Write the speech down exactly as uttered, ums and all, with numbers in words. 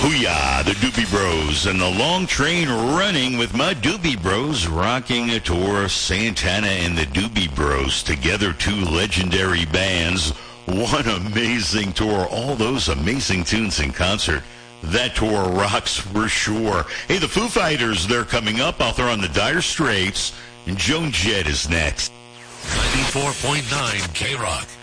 Hoo-yah, the Doobie Bros, and the long train running with my Doobie Bros rocking a tour. Santana and the Doobie Bros, together two legendary bands. One amazing tour, all those amazing tunes in concert. That tour rocks for sure. Hey, the Foo Fighters, they're coming up out there on the Dire Straits, and Joan Jett is next. ninety-four point nine K-Rock.